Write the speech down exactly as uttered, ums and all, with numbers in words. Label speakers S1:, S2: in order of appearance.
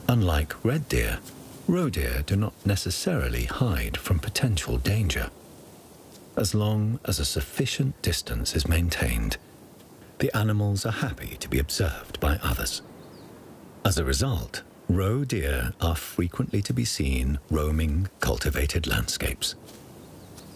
S1: Unlike red deer, roe deer do not necessarily hide from potential danger. As long as a sufficient distance is maintained, the animals are happy to be observed by others. As a result, roe deer are frequently to be seen roaming cultivated landscapes.